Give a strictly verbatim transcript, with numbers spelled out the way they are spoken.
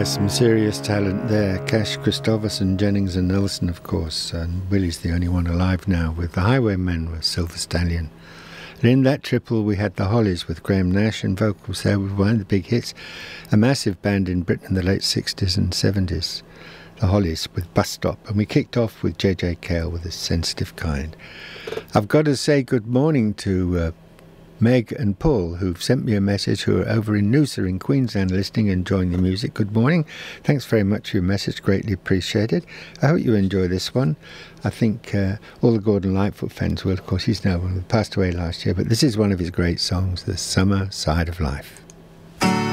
Yes, some serious talent there. Cash, Christopherson, Jennings and Nelson, of course. And Willie's the only one alive now, with the Highwaymen with Silver Stallion. And in that triple we had the Hollies with Graham Nash and vocals there with one of the big hits. A massive band in Britain in the late sixties and seventies. The Hollies with Bus Stop. And we kicked off with J J Cale with A Sensitive Kind. I've got to say good morning to uh, Meg and Paul, who've sent me a message, who are over in Noosa in Queensland listening and enjoying the music. Good morning. Thanks very much for your message. Greatly appreciated. I hope you enjoy this one. I think uh, all the Gordon Lightfoot fans will. Of course, he's now passed away last year, but this is one of his great songs, The Summer Side of Life.